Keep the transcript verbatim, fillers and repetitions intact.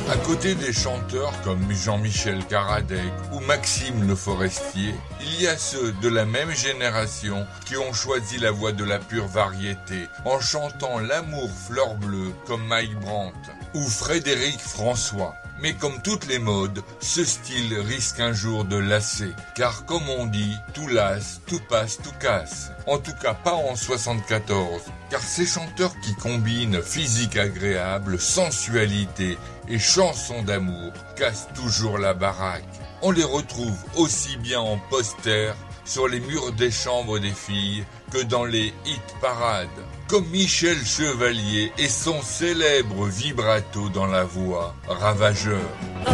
À côté des chanteurs comme Jean-Michel Karadec ou Maxime Le Forestier, il y a ceux de la même génération qui ont choisi la voie de la pure variété en chantant l'amour fleur bleue comme Mike Brandt ou Frédéric François. Mais comme toutes les modes, ce style risque un jour de lasser. Car comme on dit, tout lasse, tout passe, tout casse. En tout cas pas en soixante-quatorze. Car ces chanteurs qui combinent physique agréable, sensualité et chansons d'amour cassent toujours la baraque. On les retrouve aussi bien en poster sur les murs des chambres des filles que dans les hit parades. Comme Michel Chevalier et son célèbre vibrato dans la voix, Ravageur.